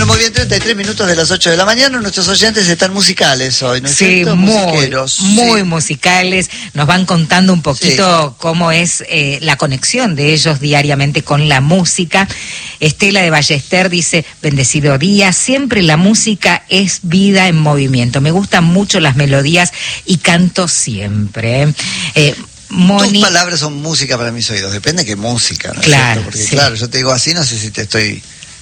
Bueno, muy bien, 33 minutos de las 8 de la mañana. Nuestros oyentes están musicales hoy, ¿no es cierto? Muy musicales. Nos van contando un poquito cómo es la conexión de ellos diariamente con la música. Estela de Ballester dice: bendecido día, siempre la música es vida en movimiento. Me gustan mucho las melodías y canto siempre. Tus palabras son música para mis oídos, depende de qué música, ¿no? Claro, porque claro, yo te digo así, no sé si te estoy,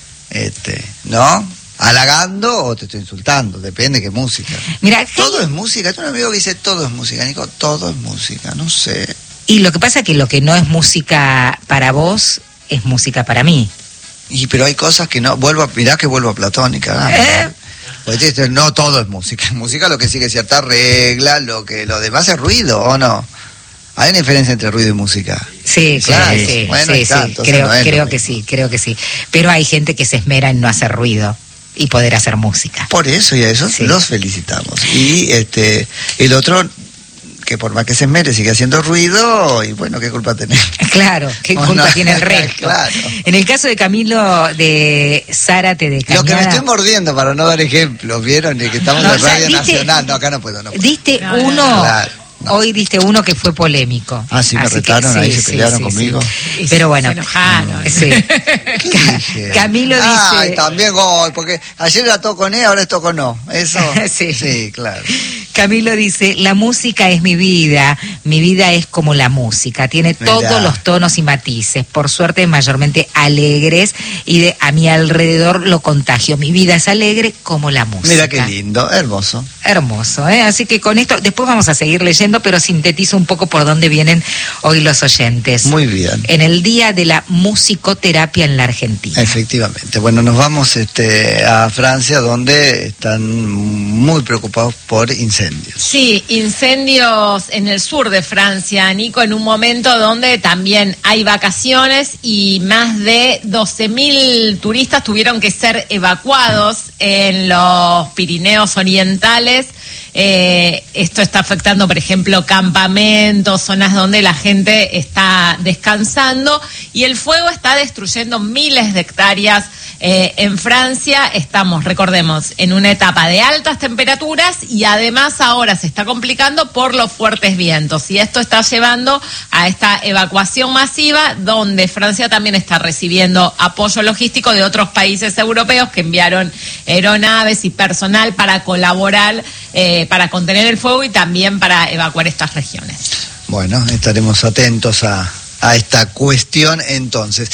¿no? halagando o te estoy insultando, depende de qué música. Mira, todo es música. Tengo un amigo que dice todo es música, Nico, todo es música, no sé. Y lo que pasa es que lo que no es música para vos es música para mí. Pero hay cosas que no, mirá que vuelvo a Platónica. Pues no todo es música. Música lo que sigue cierta regla, lo demás es ruido, ¿o no? Hay una diferencia entre ruido y música. Sí, claro, sí. Bueno, sí, creo que sí. Pero hay gente que se esmera en no hacer ruido y poder hacer música. Por eso, y a eso los felicitamos. Y el otro, que por más que se esmere, sigue haciendo ruido, y bueno, ¿qué culpa tenés? Claro, ¿qué culpa tiene el resto? Claro. En el caso de Camilo de Zárate de Cañada... Lo que me estoy mordiendo para no dar ejemplos, ¿vieron? De que estamos en Radio Nacional. No, acá no puedo. Diste uno... Claro. Hoy diste uno que fue polémico. Ah, sí, me retaron, ahí se pelearon conmigo. Sí. Pero bueno. Se enojaron. Sí. Camilo dice... Ay, también gol, porque ayer era todo con E, ahora es todo con O. Eso. Sí, claro. Camilo dice: la música es mi vida es como la música, tiene todos los tonos y matices, por suerte mayormente alegres, y a mi alrededor lo contagio. Mi vida es alegre como la música. Mira qué lindo, hermoso. Hermoso, Así que con esto, después vamos a seguir leyendo, pero sintetizo un poco por dónde vienen hoy los oyentes. Muy bien. En el Día de la Musicoterapia en la Argentina. Efectivamente. Bueno, nos vamos a Francia, donde están muy preocupados por incendios. Sí, incendios en el sur de Francia, Nico, en un momento donde también hay vacaciones y más de 12.000 turistas tuvieron que ser evacuados en los Pirineos Orientales. Esto está afectando, por ejemplo, campamentos, zonas donde la gente está descansando, y el fuego está destruyendo miles de hectáreas en Francia. Estamos, recordemos, en una etapa de altas temperaturas, y además ahora se está complicando por los fuertes vientos, y esto está llevando a esta evacuación masiva, donde Francia también está recibiendo apoyo logístico de otros países europeos que enviaron aeronaves y personal para colaborar, para contener el fuego y también para evacuar estas regiones. Bueno, estaremos atentos a esta cuestión entonces.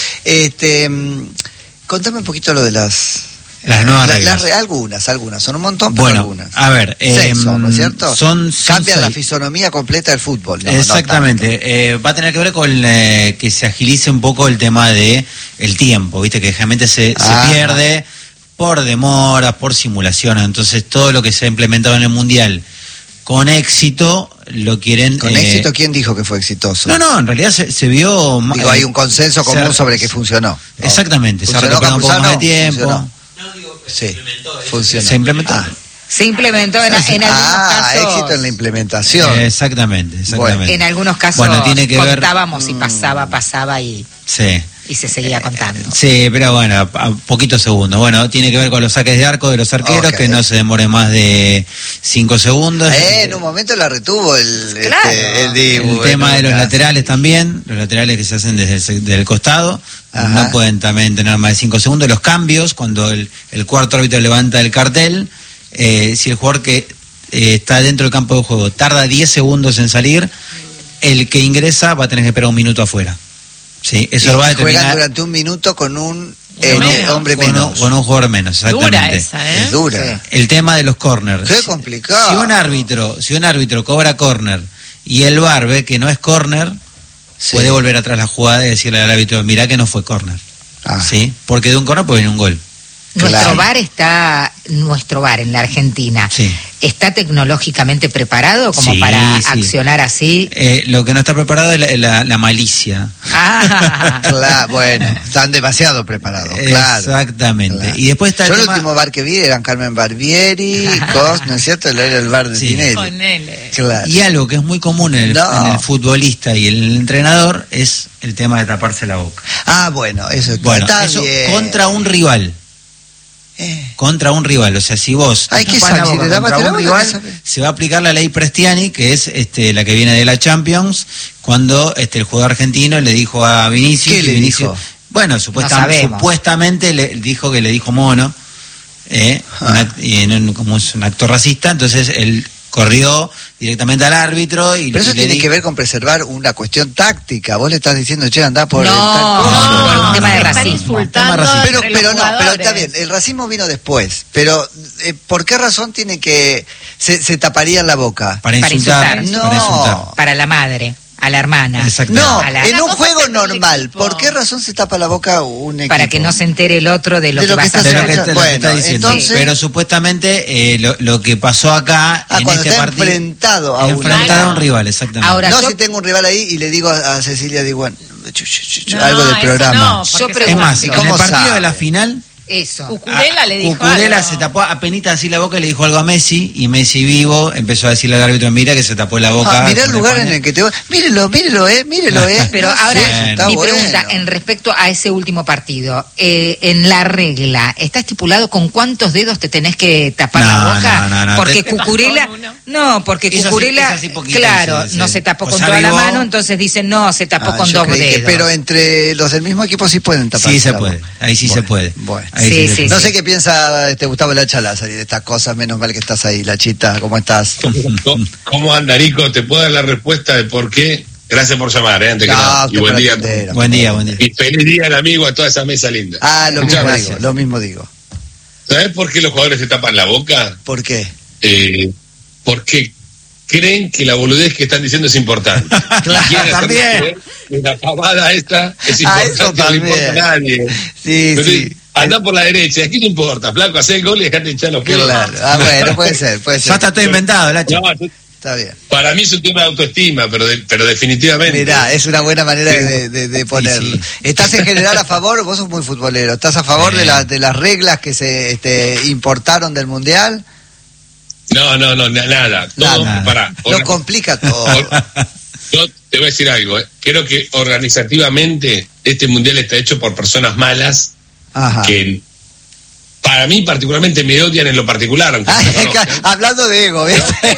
Contame un poquito lo de las nuevas reglas. Algunas, son un montón, pero algunas. A ver, ¿no es cierto? Cambian la fisonomía completa del fútbol. No, exactamente. Va a tener que ver con que se agilice un poco el tema de el tiempo, viste, que generalmente se pierde por demoras, por simulaciones. Entonces todo lo que se ha implementado en el Mundial con éxito lo quieren... ¿Con éxito quién dijo que fue exitoso? No, en realidad se vio... hay un consenso común sobre que funcionó. Exactamente, se ha recuperado un poco más de tiempo. Funcionó. Se implementó. Se implementó en algunos casos. Éxito en la implementación. Exactamente. Bueno, en algunos casos tiene que contábamos y pasaba y se seguía contando. Sí, pero bueno, a poquitos segundos. Bueno, tiene que ver con los saques de arco de los arqueros, que no se demore más de 5 segundos. En un momento la retuvo el tema de los laterales también, los laterales que se hacen desde el costado. Ajá. No pueden también tener más de 5 segundos. Los cambios, cuando el cuarto árbitro levanta el cartel, si el jugador que está dentro del campo de juego tarda 10 segundos en salir, el que ingresa va a tener que esperar un minuto afuera. Sí, eso lo va a determinar. Juegan durante un minuto con un hombre menos. Con un jugador menos, exactamente. Dura esa, Es dura. El tema de los corners. Qué complicado. Si un árbitro cobra corner y el VAR ve que no es corner, puede volver atrás la jugada y decirle al árbitro: mirá que no fue corner. ¿Sí? Porque de un corner puede venir un gol. Nuestro VAR en la Argentina está tecnológicamente preparado como para accionar así. Lo que no está preparado es la malicia. Claro, bueno, están demasiado preparados. Claro, exactamente. Claro. Y después está el último VAR que vi eran Carmen Barbieri, ¿no es cierto? Era el VAR de Tinelli. Con él. Claro. Y algo que es muy común en el futbolista y el entrenador es el tema de taparse la boca. Bueno, eso está bien. Contra un rival. contra un rival. O sea, si vos contra un rival, se va a aplicar la ley Prestiani, que es la que viene de la Champions, cuando el jugador argentino le dijo a Vinicius... ¿Qué le dijo? Bueno, supuestamente le dijo que le dijo mono, como es un acto racista, entonces él corrió directamente al árbitro y... Pero eso tiene que ver con preservar una cuestión táctica. Vos le estás diciendo, che, andá por... por un tema de racismo. Pero está bien, el racismo vino después, pero ¿por qué razón tiene que... se taparían la boca? Para insultar. No. Para la madre. A la hermana. No, en un juego normal, ¿por qué razón se tapa la boca un equipo? Para que no se entere el otro de lo que vas a hacer. Bueno, entonces... Pero supuestamente lo que pasó acá en este partido... enfrentado a un rival, exactamente. Ahora, si tengo un rival ahí y le digo a Cecilia, digo, algo del programa. Es más, en el partido de la final... Eso. Cucurella le dijo Cucurella se tapó apenita así la boca y le dijo algo a Messi, y Messi vivo empezó a decirle al árbitro, mira que se tapó la boca. Mira el lugar en el que te va. Mírelo, Pero ahora, mi pregunta, en respecto a ese último partido, en la regla, ¿está estipulado con cuántos dedos te tenés que tapar la boca? No. Porque Cucurella, Cucurella, claro, no se tapó con toda la mano, entonces dicen, no, se tapó con 2 dedos. Pero entre los del mismo equipo sí pueden tapar. Sí se puede, ahí sí se puede. Bueno. Sí. No sé qué piensa Gustavo Lacha Lázari de estas cosas, menos mal que estás ahí, Lachita, ¿cómo estás? ¿Cómo anda, Nico? ¿Te puedo dar la respuesta de por qué? Gracias por llamar, antes que nada. Y buen día. Buen día. Y feliz día al amigo, a toda esa mesa linda. Lo mismo digo. ¿Sabes por qué los jugadores se tapan la boca? ¿Por qué? Porque creen que la boludez que están diciendo es importante. Claro, también. La pavada esta es importante, no le importa a nadie. Sí. Anda por la derecha, aquí no importa, flaco, hacer el gol y dejate echar los pelos. Claro, bueno, puede ser. Ya está todo inventado, Lacho. Está bien. Para mí es un tema de autoestima, pero definitivamente. Mirá, es una buena manera de ponerlo. Sí. ¿Estás en general a favor? Vos sos muy futbolero. ¿Estás a favor de las reglas que se importaron del Mundial? No, nada. Pará. Lo complica todo. Yo te voy a decir algo. Creo que organizativamente este Mundial está hecho por personas malas. Ajá. Que para mí particularmente me odian en lo particular, aunque hablando de ego, ¿viste?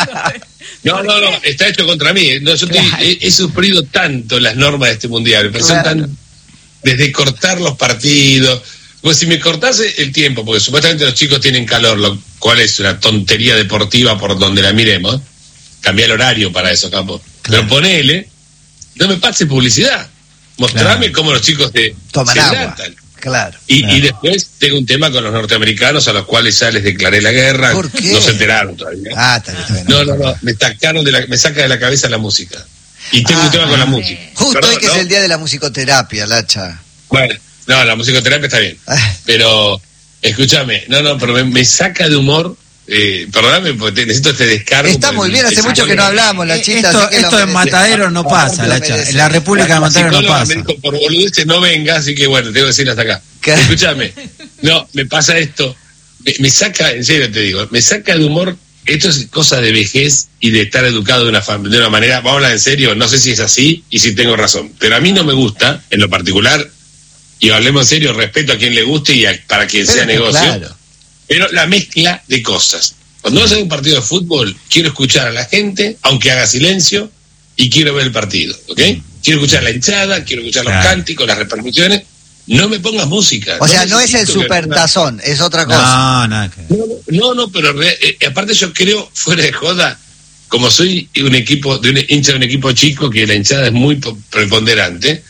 No, está hecho contra mí. No, he sufrido tanto las normas de este mundial, pero son tan, desde cortar los partidos, pues si me cortase el tiempo, porque supuestamente los chicos tienen calor, lo cual es una tontería deportiva por donde la miremos, cambiar el horario para eso, Campo. Pero ponele, no me pase publicidad, mostrame cómo los chicos se hidratan. Claro. Y después tengo un tema con los norteamericanos, a los cuales ya les declaré la guerra. ¿Por qué? No se enteraron todavía. Está bien. No, me saca de la cabeza la música. Y tengo un tema con la música. Justo hoy que es el día de la musicoterapia, Lacha. Bueno, la musicoterapia está bien. Pero, escúchame, pero me saca de humor. Perdóname, porque necesito este descargo. Está muy bien, hace mucho que no hablamos, Lachita. Esto en Matadero no pasa, Lacha. En la República de Matadero no pasa. Me dijo, por boludeces no venga, así que bueno, tengo que decir hasta acá. Escúchame, me pasa esto. Me saca, en serio te digo, me saca de humor. Esto es cosa de vejez y de estar educado de una manera. Vamos a hablar en serio, no sé si es así y si tengo razón. Pero a mí no me gusta, en lo particular, y hablemos en serio, respeto a quien le guste y para quien sea negocio. Claro. Pero la mezcla de cosas. Cuando vas a un partido de fútbol, quiero escuchar a la gente, aunque haga silencio, y quiero ver el partido, ¿ok? Quiero escuchar la hinchada, quiero escuchar los cánticos, las repercusiones. No me pongas música. O sea, no es el supertazón, es otra cosa. No, pero aparte yo creo, fuera de joda, como soy hincha de un equipo chico, que la hinchada es muy preponderante,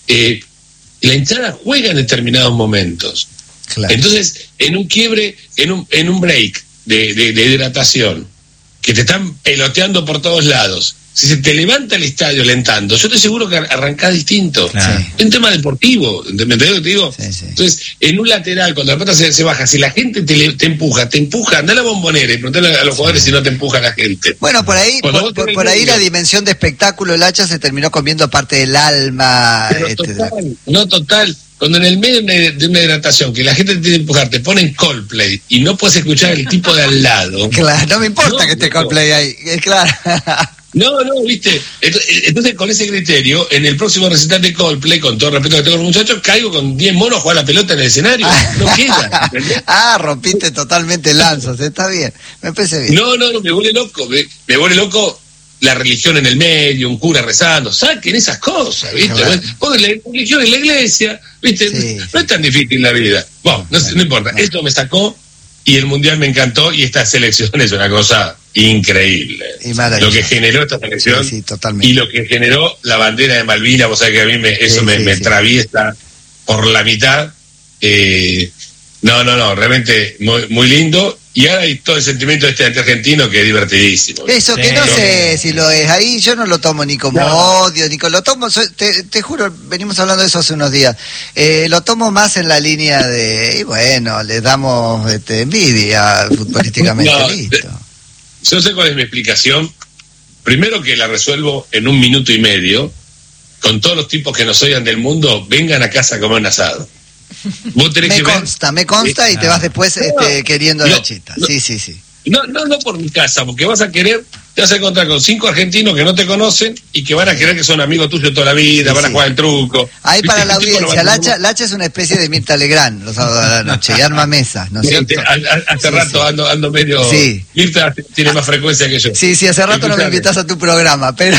la hinchada juega en determinados momentos. Claro. Entonces, en un quiebre, en un break de hidratación, que te están peloteando por todos lados, si se te levanta el estadio alentando, yo estoy seguro que arrancás distinto. Claro. Es un tema deportivo, ¿me entendés lo que te digo? Sí. Entonces, en un lateral, cuando la pelota se baja, si la gente te empuja, anda a la Bombonera y preguntale a los jugadores si no te empuja la gente. Bueno, por ahí por ahí la dimensión de espectáculo, el hacha se terminó comiendo parte del alma. Pero total. Cuando en el medio de una hidratación, que la gente te tiene que empujar, te ponen Coldplay y no puedes escuchar el tipo de al lado. Claro, no me importa que esté Coldplay ahí, es claro. No, viste. Entonces, con ese criterio, en el próximo recital de Coldplay, con todo el respeto que tengo con los muchachos, caigo con 10 monos a jugar la pelota en el escenario. No queda. Rompiste totalmente lanzas, está bien. Me parece bien. No, me vuelve loco. Me vuelve loco la religión en el medio, un cura rezando. Saquen esas cosas, ¿viste? Claro. Porque la religión en la iglesia, ¿viste? Sí, no es tan difícil la vida. Bueno, no importa. Esto me sacó y el Mundial me encantó y esta selección es una cosa increíble. Lo que generó esta selección totalmente. Y lo que generó la bandera de Malvinas, vos sabés que a mí me atraviesa por la mitad. Realmente muy, muy lindo. Y ahora hay todo el sentimiento de este anti-argentino que es divertidísimo. Eso, que no sé si lo es. Ahí yo no lo tomo ni como odio, ni lo tomo, te juro, venimos hablando de eso hace unos días. Lo tomo más en la línea de, y bueno, le damos envidia futbolísticamente. Listo. Yo sé cuál es mi explicación. Primero que la resuelvo en 1 minuto y medio. Con todos los tipos que nos oigan del mundo, vengan a casa a comer un asado. Vos tenés me consta y te vas después queriendo la chita. Sí. No por mi casa, porque te vas a encontrar con 5 argentinos que no te conocen y que van a creer que son amigos tuyos toda la vida, van a jugar el truco. Ahí para la audiencia, Lacha es una especie de Mirta Legrand los sábados de la noche y arma mesas, ¿no es cierto? Hace rato ando medio... Sí. Mirta tiene más frecuencia que yo. Sí, hace rato no me invitas a tu programa, pero...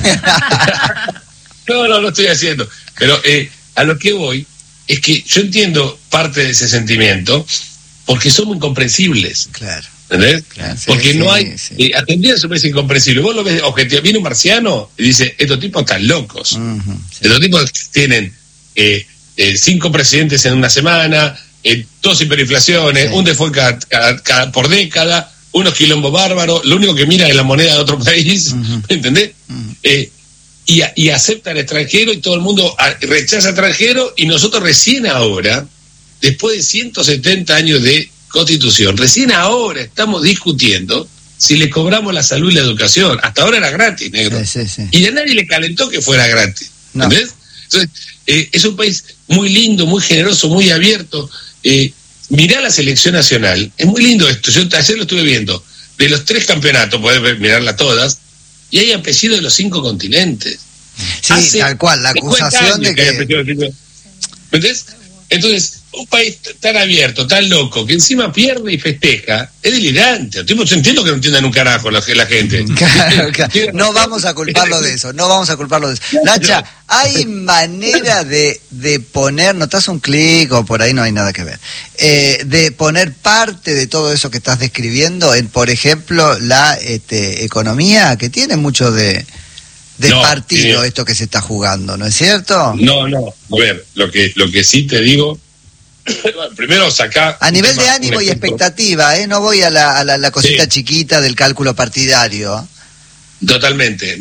No lo estoy haciendo. Pero a lo que voy es que yo entiendo parte de ese sentimiento porque somos incomprensibles. Claro. ¿Entendés? Claro, porque no hay... Argentina se parece incomprensible. Vos lo ves objetivo. Viene un marciano y dice, estos tipos están locos. Estos tipos tienen 5 presidentes en una semana, 2 hiperinflaciones, un default cada por década, unos quilombos bárbaros, lo único que mira es la moneda de otro país, ¿entendés? Y acepta al extranjero y todo el mundo rechaza al extranjero y nosotros recién ahora, después de 170 años de constitución, recién ahora estamos discutiendo si le cobramos la salud y la educación. Hasta ahora era gratis, negro. Sí. Y a nadie le calentó que fuera gratis. No. ¿Entendés? Entonces, es un país muy lindo, muy generoso, muy abierto. Mirá la selección nacional. Es muy lindo esto. Yo ayer lo estuve viendo. De los 3 campeonatos, podés mirarla todas, y hay apellidos de los 5 continentes. Sí, tal cual, la acusación de que... ¿Entendés? Entonces, un país tan abierto, tan loco, que encima pierde y festeja, es delirante. Yo entiendo que no entiendan un carajo la gente. Claro. No vamos a culparlo de eso, Lacha, ¿hay manera de poner, notas un clic o por ahí no hay nada que ver, de poner parte de todo eso que estás describiendo en, por ejemplo, la economía, que tiene mucho de partido esto que se está jugando, ¿no es cierto? No. A ver, lo que sí te digo, primero sacar... A nivel de ánimo y expectativa, no voy a la cosita chiquita del cálculo partidario. Totalmente.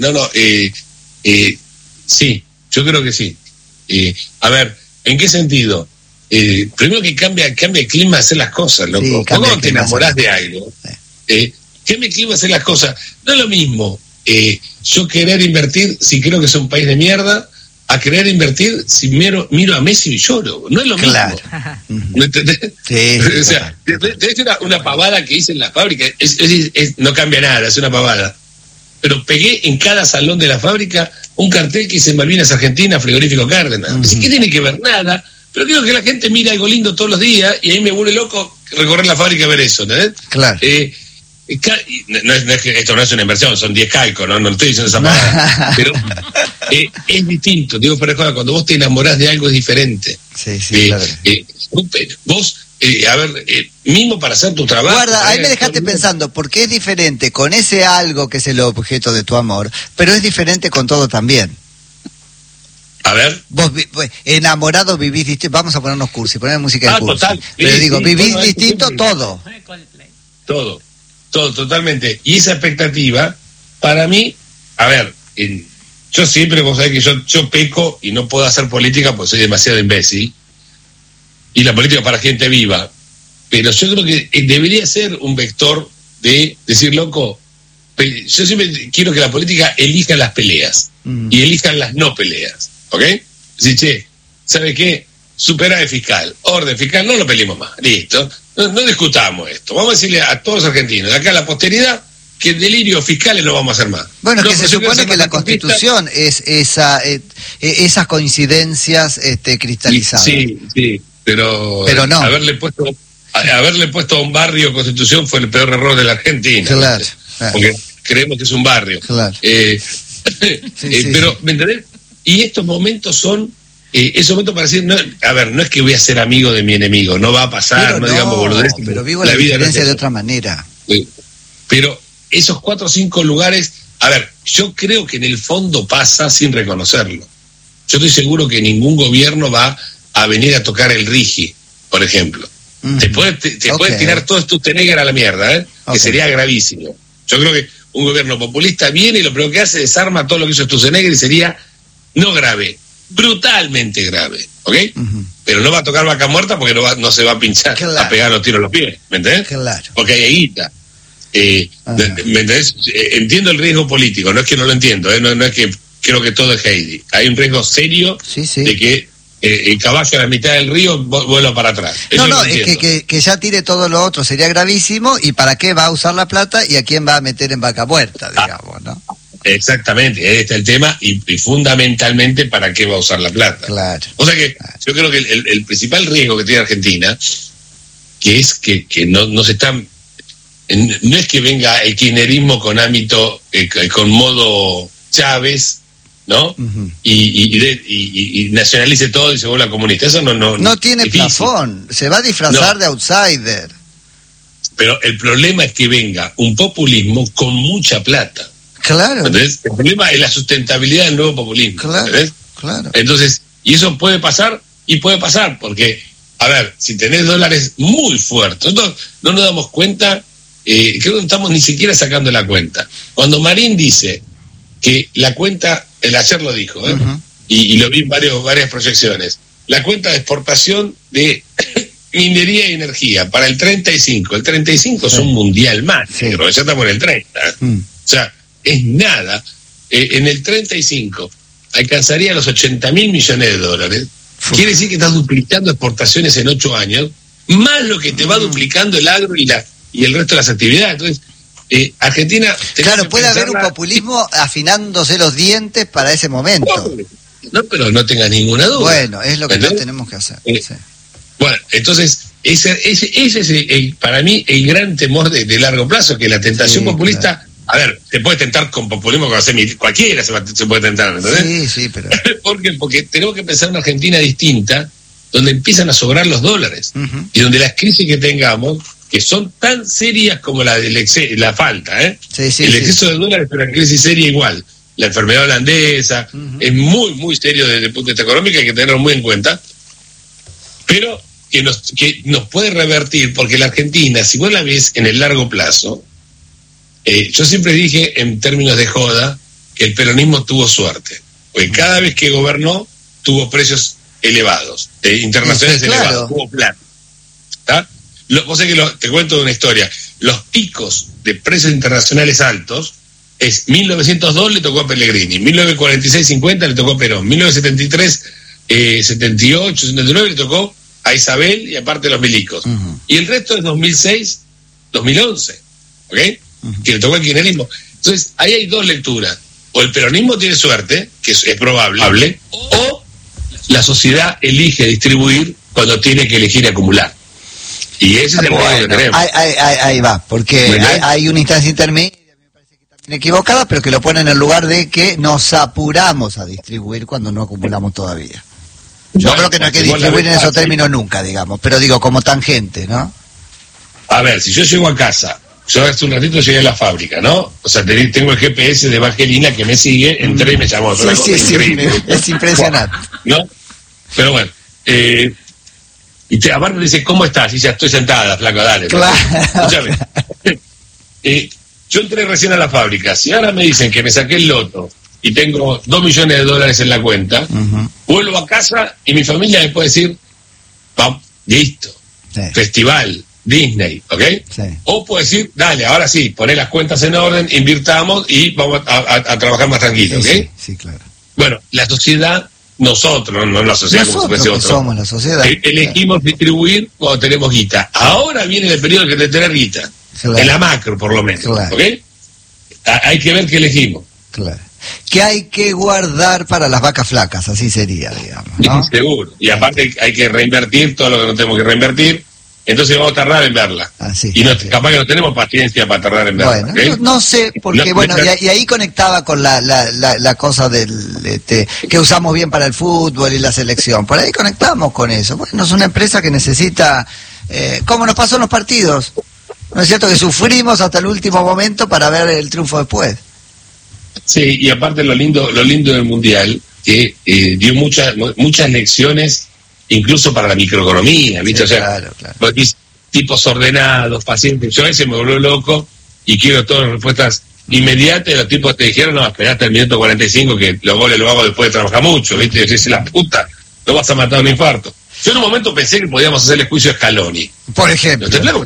Sí, yo creo que sí. A ver, ¿en qué sentido? Primero que cambia el clima de hacer las cosas, loco. Sí, cuando te enamorás de algo, cambia el clima de hacer las cosas. No es lo mismo yo querer invertir si creo que es un país de mierda, a querer invertir si miro a Messi y lloro. No es lo mismo. ¿Me entendés? Sí, o sea, es una pavada que hice en la fábrica. No cambia nada, es una pavada. Pero pegué en cada salón de la fábrica un cartel que dice Malvinas Argentina, frigorífico Cárdenas. ¿Qué tiene que ver? Nada. Pero quiero que la gente mire algo lindo todos los días y ahí me vuelve loco recorrer la fábrica y ver eso, ¿entendés? Claro. No es que esto no es una inversión, son 10 calcos, no estoy diciendo esa palabra, pero es distinto, digo, pero cuando vos te enamorás de algo es diferente. Sí, claro. Vos, mismo para hacer tu trabajo... Guarda, ahí me dejaste pensando, porque es diferente con ese algo que es el objeto de tu amor, pero es diferente con todo también. A ver. Vos enamorado vivís distinto, vamos a ponernos cursi, poner música de cursi. Total. Pero digo, vivís distinto todo. Todo, totalmente. Y esa expectativa, para mí, a ver, yo siempre, vos sabés que yo peco y no puedo hacer política porque soy demasiado imbécil. Y la política para gente viva. Pero yo creo que debería ser un vector de decir, loco, yo siempre quiero que la política elija las peleas y elijan las no peleas. ¿Ok? Decir, ¿sabe qué? Superávit fiscal, orden fiscal, no lo peleemos más. Listo. No discutamos esto. Vamos a decirle a todos los argentinos, de acá a la posteridad, que delirios fiscales no vamos a hacer más. Bueno, que se supone que la Constitución es esas coincidencias cristalizadas. Sí, pero no. Haberle puesto a un barrio Constitución fue el peor error de la Argentina. Claro. Porque creemos que es un barrio. Claro. Pero, ¿me entendés? Y estos momentos son esos momentos para decir, no es que voy a ser amigo de mi enemigo, no va a pasar, no digamos boludeces. Pero vivo la diferencia de otra manera. Pero esos 4 o 5 lugares, yo creo que en el fondo pasa sin reconocerlo. Yo estoy seguro que ningún gobierno va a venir a tocar el RIGI, por ejemplo. Te puedes tirar todo Sturzenegger a la mierda, que sería gravísimo. Yo creo que un gobierno populista viene y lo primero que hace es desarma todo lo que hizo Sturzenegger y sería no grave, brutalmente grave, ¿ok? Pero no va a tocar Vaca Muerta porque no se va a pinchar, a pegar los tiros a los pies, ¿me entendés? Claro. Porque hay guita. ¿Me entendés? Entiendo el riesgo político, no es que no lo entiendo, no es que creo que todo es Heidi. Hay un riesgo serio de que el caballo a la mitad del río vuela para atrás. No, es que ya tire todo lo otro sería gravísimo, y para qué va a usar la plata y a quién va a meter en Vaca Muerta, digamos, ¿no? Exactamente, este es el tema, y fundamentalmente para qué va a usar la plata. Claro. O sea que yo creo que el principal riesgo que tiene Argentina, que es que no se están, no es que venga el kirchnerismo con ámbito, con modo Chávez, ¿no? Y nacionalice todo y se vuelva comunista. Eso no tiene plafón, se va a disfrazar de outsider. Pero el problema es que venga un populismo con mucha plata. Claro. Entonces, el problema es la sustentabilidad del nuevo populismo. Claro. Entonces, y eso puede pasar, porque, si tenés dólares muy fuertes, no nos damos cuenta, creo que no estamos ni siquiera sacando la cuenta. Cuando Marín dice que la cuenta, ayer lo dijo, y lo vi en varias proyecciones, la cuenta de exportación de minería y energía para el 35 es un mundial más, pero ya estamos en el 30. O sea, es nada. En el 35 alcanzaría los 80.000 millones de dólares. Quiere decir que estás duplicando exportaciones en 8 años, más lo que te va duplicando el agro y el resto de las actividades. Entonces, Argentina... Claro, puede haber un populismo afinándose los dientes para ese momento. No, pero no tengas ninguna duda. Bueno, es lo que no tenemos que hacer. Bueno, entonces, ese es para mí el gran temor de largo plazo, que la tentación populista... Claro. Te puede tentar con populismo, cualquiera se puede tentar, ¿entendés? Sí, pero... Porque tenemos que pensar en una Argentina distinta, donde empiezan a sobrar los dólares, y donde las crisis que tengamos, que son tan serias como la falta, el exceso de dólares es una crisis seria igual, la enfermedad holandesa, es muy, muy serio desde el punto de vista económico, hay que tenerlo muy en cuenta, pero que nos puede revertir, porque la Argentina, si vos la ves en el largo plazo, yo siempre dije en términos de joda que el peronismo tuvo suerte, porque cada vez que gobernó tuvo precios elevados, internacionales elevados, tuvo plata. Vos sabés que te cuento una historia, los picos de precios internacionales altos es 1902 le tocó a Pellegrini, 1946-50 le tocó a Perón, 1973 78, 79 le tocó a Isabel y aparte los milicos, y el resto es 2006, 2011, ¿ok? Que le tocó el kirchnerismo. Entonces, ahí hay dos lecturas. O el peronismo tiene suerte, que es probable, o la sociedad elige distribuir cuando tiene que elegir acumular. Y ese es el problema que tenemos. Ahí va, porque hay una instancia intermedia, me parece que también equivocada, pero que lo pone en el lugar de que nos apuramos a distribuir cuando no acumulamos todavía. Yo creo que no hay que distribuir en esos términos nunca, digamos, pero digo, como tangente, ¿no? Si yo llego a casa, yo hace un ratito llegué a la fábrica, ¿no? O sea, tengo el GPS de Evangelina que me sigue, entré y me llamó. Es impresionante. ¿No? Pero bueno, aparte me dice, ¿cómo estás? Y ya estoy sentada, flaco, dale. Claro. Escúchame. Yo entré recién a la fábrica. Si ahora me dicen que me saqué el loto y tengo $2 millones en la cuenta, vuelvo a casa y mi familia me puede decir, listo, festival, Disney, ¿ok? O puede decir, dale, ahora sí, poné las cuentas en orden, invirtamos y vamos a trabajar más tranquilo, ¿ok? Sí, claro. Bueno, la sociedad, nosotros, no la sociedad, nosotros como si somos la sociedad. Elegimos distribuir cuando tenemos guita. Ahora viene el periodo que te tener guita. En la macro, por lo menos, ¿ok? hay que ver qué elegimos. Claro. Que hay que guardar para las vacas flacas, así sería, digamos, ¿no? Seguro. Y aparte hay que reinvertir todo lo que no tenemos que reinvertir. Entonces vamos a tardar en verla. Y capaz que no tenemos paciencia para tardar en verla. Bueno, ¿okay? no sé, porque y ahí conectaba con la cosa del que usamos bien para el fútbol y la selección. Por ahí conectamos con eso. Bueno, es una empresa que necesita, como nos pasó en los partidos, ¿no es cierto? Que sufrimos hasta el último momento para ver el triunfo después. Sí, y aparte lo lindo del Mundial, que dio muchas lecciones, incluso para la microeconomía, ¿viste? Sí, o sea, claro. Tipos ordenados, pacientes. Yo a veces me volvió loco y quiero todas las respuestas inmediatas. Los tipos te dijeron, no, esperaste el minuto 45 que los goles lo hago después de trabajar mucho, ¿viste? Y dices, la puta, no vas a matar un infarto. Yo en un momento pensé que podíamos hacerle juicio a Scaloni. Por ejemplo.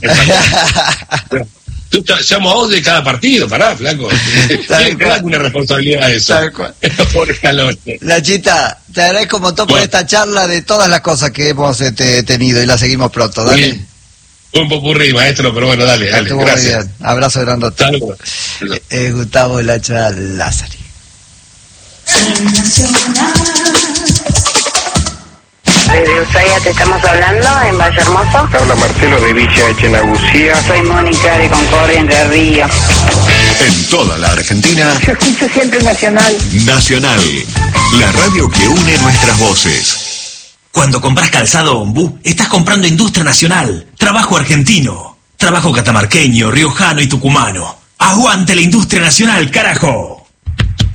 Tú llamo a vos de cada partido, pará, flaco. Tiene alguna responsabilidad de eso. Por Scaloni. Nachita, te agradezco un montón por esta charla de todas las cosas que hemos tenido y la seguimos pronto. Dale. Bien. Un popurrí, maestro, pero bueno, dale, gracias. Muy bien. Abrazo grandote. Gustavo El Hacha Lázari. Desde Ushuaia te estamos hablando, en Valle Hermoso. Habla Marcelo de Villa Echenagucía. Soy Mónica de Concordia, Entre Ríos. En toda la Argentina. Yo escucho siempre Nacional. Nacional, la radio que une nuestras voces. Cuando compras calzado Ombú, estás comprando industria nacional, trabajo argentino, trabajo catamarqueño, riojano y tucumano. ¡Aguante la industria nacional, carajo!